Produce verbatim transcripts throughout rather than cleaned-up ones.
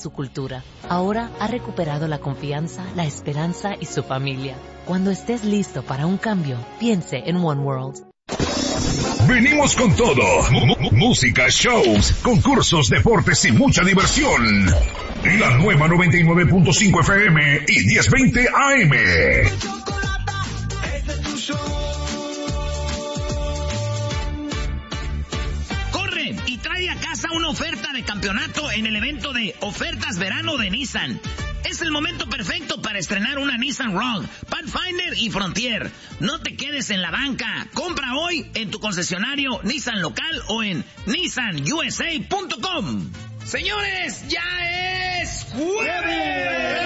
su cultura. Ahora ha recuperado la confianza, la esperanza y su familia. Cuando estés listo para un cambio, piense en One World. Venimos con todo. M- música, shows, concursos, deportes y mucha diversión. La nueva noventa y nueve punto cinco F M y diez veinte A M. Corre y trae a casa una oferta de campeonato en el evento de Ofertas Verano de Nissan. Es el momento perfecto para estrenar una Nissan Rogue, Pathfinder y Frontier. No te quedes en la banca. Compra hoy en tu concesionario Nissan local o en nissan u s a punto com. Señores, ya es jueves.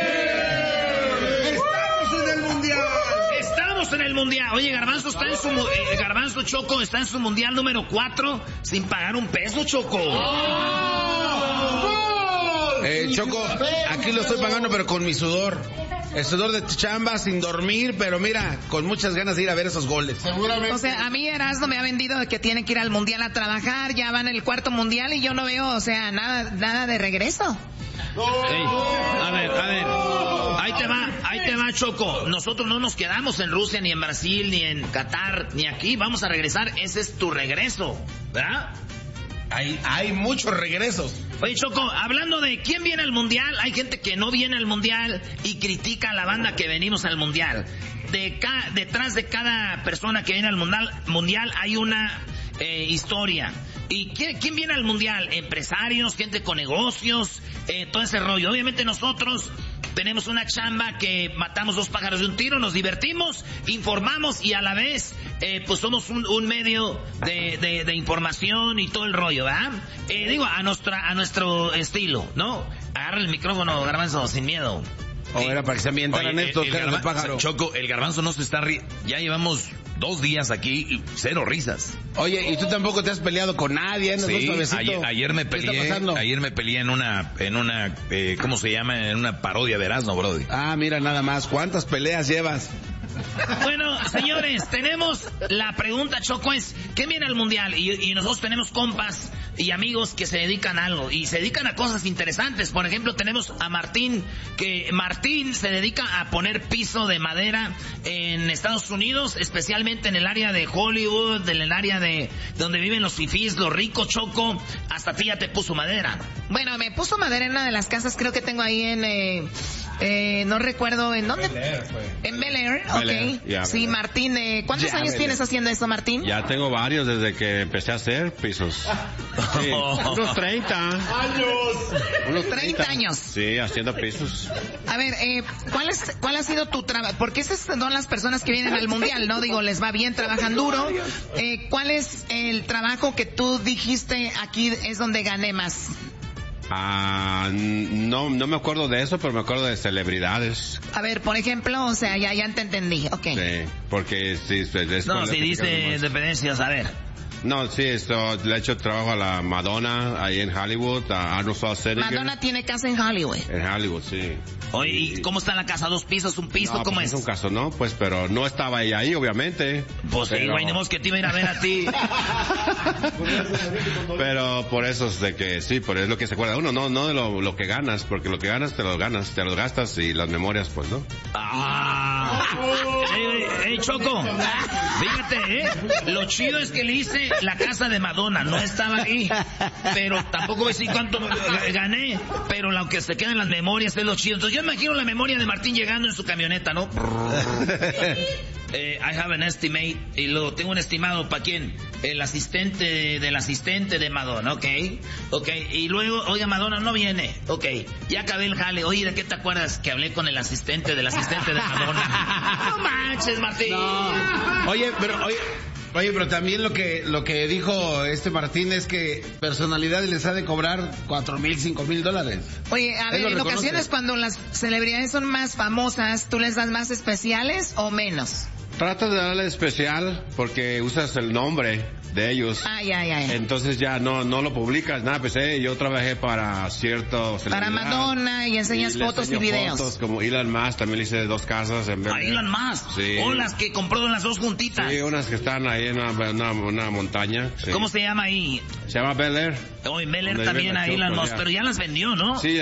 Estamos en el mundial. Estamos en el mundial. Oye, Garbanzo está en su eh, Garbanzo Choco está en su mundial número cuatro sin pagar un peso, Choco. Eh, Choco, aquí lo estoy pagando, pero con mi sudor. El sudor de chamba, sin dormir, pero mira, con muchas ganas de ir a ver esos goles. Seguramente. O sea, a mí Erasmo me ha vendido de que tiene que ir al mundial a trabajar, ya van el cuarto mundial y yo no veo, o sea, nada, nada de regreso. Ey, a ver, a ver, ahí te va, ahí te va, Choco. Nosotros no nos quedamos en Rusia, ni en Brasil, ni en Qatar, ni aquí. Vamos a regresar, ese es tu regreso, ¿verdad? Hay, hay muchos regresos. Oye, Choco, hablando de quién viene al mundial, hay gente que no viene al mundial y critica a la banda que venimos al mundial. De ca- detrás de cada persona que viene al mundial, mundial hay una eh, historia. ¿Y quién, quién viene al mundial? Empresarios, gente con negocios, eh, todo ese rollo. Obviamente nosotros tenemos una chamba que matamos dos pájaros de un tiro, nos divertimos, informamos y a la vez eh, pues somos un, un medio de, de, de información y todo el rollo, ¿verdad? Eh, digo, a nuestra a nuestro estilo, ¿no? Agarra el micrófono, Garbanzo, sin miedo. O era para que se ambientaran Oye, estos el, el caras de garba- pájaro. Choco, el garbanzo no se está ri... Ya llevamos dos días aquí y cero risas. Oye, y tú tampoco te has peleado con nadie, ¿no? Sí, Suavecito. ayer, ayer me ¿Qué está peleé, pasando? ayer me peleé en una, en una, eh, ¿cómo se llama? En una parodia de Erasmo, brody. Ah, mira nada más, ¿cuántas peleas llevas? Bueno, señores, tenemos la pregunta, Choco, es ¿quién viene al mundial? Y, y nosotros tenemos compas y amigos que se dedican a algo y se dedican a cosas interesantes. Por ejemplo, tenemos a Martín, que Martín se dedica a poner piso de madera en Estados Unidos, especialmente en el área de Hollywood, en el área de donde viven los fifís, los ricos, Choco. Hasta a ti ya te puso madera. Bueno, me puso madera en una de las casas, creo que tengo ahí en, eh, eh, no recuerdo en dónde. Bel Air, fue. En Bel Air, Bel Air, ok. ya, Sí, Bel Air. Martín, eh, ¿cuántos Ya, años Bel tienes Air. haciendo eso, Martín? Ya tengo varios desde que empecé a hacer pisos. Sí, unos treinta. Unos treinta años. Sí, haciendo pisos. A ver, eh, ¿cuál es, cuál ha sido tu trabajo? Porque esas son las personas que vienen al mundial, ¿no? Digo, les va bien, trabajan duro. Eh, ¿cuál es el trabajo que tú dijiste aquí es donde gané más? Ah, no, no me acuerdo de eso, pero me acuerdo de celebridades. A ver, por ejemplo, o sea, ya, ya te entendí, ok. Sí, porque sí, es- es- No, es- si es- dice es- dependencias, a ver. No, sí, esto, le he hecho trabajo a la Madonna ahí en Hollywood, a Arnold Schwarzenegger. Madonna tiene casa en Hollywood. En Hollywood, sí. Oye, ¿y cómo está la casa? ¿Dos pisos, un piso? No, ¿Cómo pues es? es un caso, ¿no? Pues, pero no estaba ella ahí, obviamente. Pues sí, Pero- güey, tenemos que te iba a ir a ver a ti. Pero por eso es de que sí, por eso es lo que se acuerda uno, no, no de lo, lo que ganas, porque lo que ganas te lo ganas, te lo gastas y las memorias, pues, ¿no? Ah. Ey, ey, ey, Choco, fíjate, ¿eh? Lo chido es que le hice la casa de Madonna, no estaba ahí, pero tampoco voy a decir cuánto gané, pero lo que se queda en las memorias es lo chido. Entonces yo imagino la memoria de Martín llegando en su camioneta, ¿no? Eh, I have an estimate, y lo tengo un estimado, ¿para quién? El asistente de, del asistente de Madonna, ok, ok, y luego, oiga, Madonna no viene, ok, ya acabé el jale, oye, ¿de qué te acuerdas? Que hablé con el asistente del asistente de Madonna. No manches, Martín. No. Oye, pero, oye, oye, pero también lo que, lo que dijo este Martín es que personalidades les ha de cobrar cuatro mil, cinco mil dólares. Oye, a Él ver, lo en reconoce. ocasiones cuando las celebridades son más famosas, ¿tú les das más especiales o menos? Tratas de darle especial porque usas el nombre de ellos. Ay, ay, ay. Entonces ya no no lo publicas, nada, pues eh, yo trabajé para cierto Para celebridad. Madonna y enseñas Y le fotos y enseño videos. fotos, como Elon Musk, también le hice dos casas en A Elon Musk. Sí. O las que compró las dos juntitas. Sí, unas que están ahí en una, una, una montaña. Sí. ¿Cómo se llama ahí? Se llama Bel Air. Oye, Meller Donde también vive a la Elon Choco, Musk, ya. pero ya las vendió, ¿no? Sí,